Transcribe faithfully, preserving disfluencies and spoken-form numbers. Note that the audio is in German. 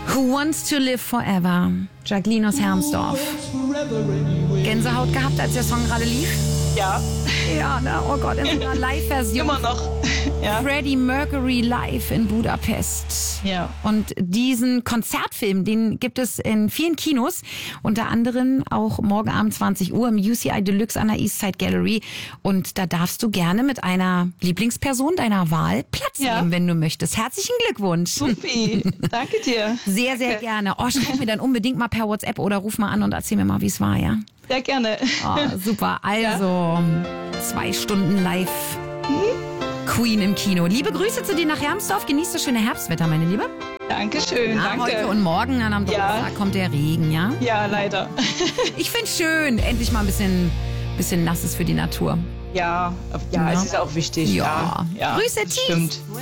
Who Wants to Live Forever? Jacqueline aus Hermsdorf. Gänsehaut gehabt, als der Song gerade lief? Ja. Ja, ne? Oh Gott, in so einer Live-Version. Immer noch. Ja. Freddie Mercury live in Budapest. Ja. Und diesen Konzertfilm, den gibt es in vielen Kinos, unter anderem auch morgen Abend zwanzig Uhr im U C I Deluxe an der Eastside Gallery. Und da darfst du gerne mit einer Lieblingsperson deiner Wahl Platz Ja. nehmen, wenn du möchtest. Herzlichen Glückwunsch. Supi. Danke dir. Sehr, sehr Danke. gerne. Oh, schreib mir dann unbedingt mal per WhatsApp oder ruf mal an und erzähl mir mal, wie es war, ja? Sehr gerne. Oh, super. Also, zwei Stunden live. Queen im Kino. Liebe Grüße zu dir nach Hermsdorf. Genießt das schöne Herbstwetter, meine Liebe. Dankeschön. Ja, Danke. heute und morgen, dann am Donnerstag Ja. kommt der Regen, ja? Ja, leider. Ich find's schön. Endlich mal ein bisschen, bisschen Nasses für die Natur. Ja, ja, Ja. es ist auch wichtig. Ja. Ja, ja Grüße, das Thies. stimmt.